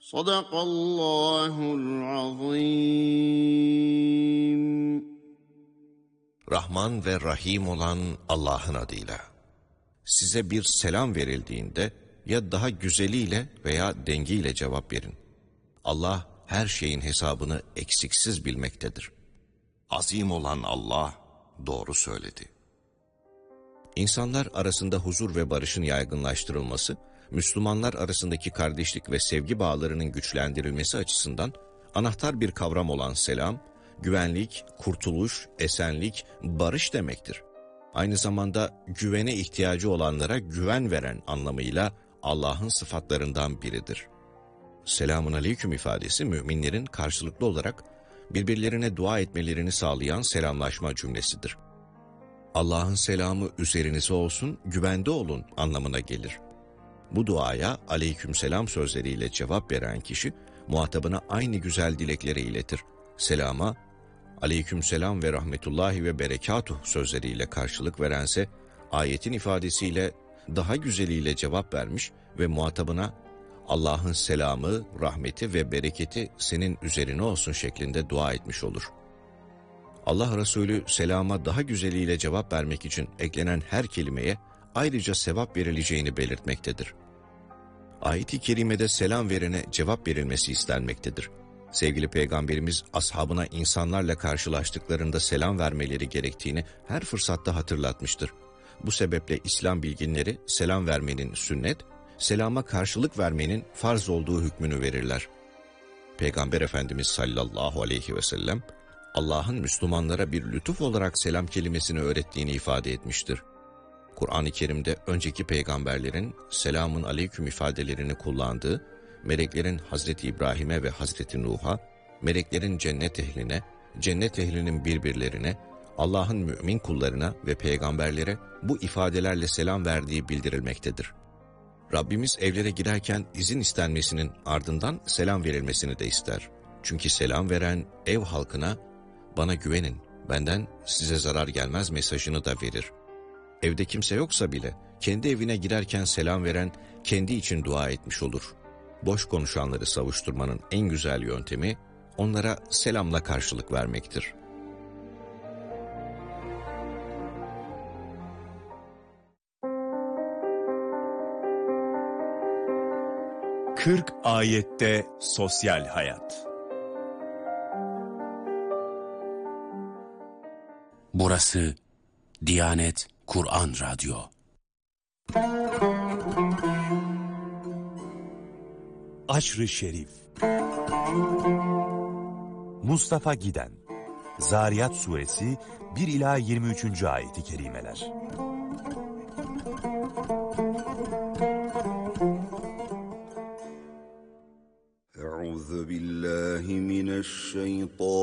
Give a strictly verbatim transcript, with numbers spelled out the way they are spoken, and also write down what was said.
Sadakallahul azim. Rahman ve Rahim olan Allah'ın adıyla. Size bir selam verildiğinde ya daha güzeliyle veya dengiyle cevap verin. Allah her şeyin hesabını eksiksiz bilmektedir. Azim olan Allah doğru söyledi. İnsanlar arasında huzur ve barışın yaygınlaştırılması, Müslümanlar arasındaki kardeşlik ve sevgi bağlarının güçlendirilmesi açısından anahtar bir kavram olan selam, güvenlik, kurtuluş, esenlik, barış demektir. Aynı zamanda güvene ihtiyacı olanlara güven veren anlamıyla Allah'ın sıfatlarından biridir. Selamun aleyküm ifadesi müminlerin karşılıklı olarak birbirlerine dua etmelerini sağlayan selamlaşma cümlesidir. Allah'ın selamı üzerinize olsun, güvende olun anlamına gelir. Bu duaya aleykümselam sözleriyle cevap veren kişi muhatabına aynı güzel dilekleri iletir. Selama aleykümselam ve rahmetullahi ve berekatuh sözleriyle karşılık verense ayetin ifadesiyle daha güzeliyle cevap vermiş ve muhatabına Allah'ın selamı, rahmeti ve bereketi senin üzerine olsun şeklinde dua etmiş olur. Allah Resulü selama daha güzeliyle cevap vermek için eklenen her kelimeye ayrıca sevap verileceğini belirtmektedir. Ayet-i kerimede selam verene cevap verilmesi istenmektedir. Sevgili Peygamberimiz ashabına insanlarla karşılaştıklarında selam vermeleri gerektiğini her fırsatta hatırlatmıştır. Bu sebeple İslam bilginleri selam vermenin sünnet, selama karşılık vermenin farz olduğu hükmünü verirler. Peygamber Efendimiz sallallahu aleyhi ve sellem, Allah'ın Müslümanlara bir lütuf olarak selam kelimesini öğrettiğini ifade etmiştir. Kur'an-ı Kerim'de önceki peygamberlerin selamun aleyküm ifadelerini kullandığı, meleklerin Hazreti İbrahim'e ve Hazreti Nuh'a, meleklerin cennet ehline, cennet ehlinin birbirlerine, Allah'ın mümin kullarına ve peygamberlere bu ifadelerle selam verdiği bildirilmektedir. Rabbimiz evlere girerken izin istenmesinin ardından selam verilmesini de ister. Çünkü selam veren ev halkına bana güvenin, benden size zarar gelmez mesajını da verir. Evde kimse yoksa bile kendi evine girerken selam veren kendi için dua etmiş olur. Boş konuşanları savuşturmanın en güzel yöntemi onlara selamla karşılık vermektir. kırk ayette sosyal hayat. Burası Diyanet Kur'an Radyo. Aşr-ı Şerif. Mustafa Giden. Zariyat Suresi bir ila yirmi üçüncü ayeti kerimeler. Euzu billahi mineşşeytan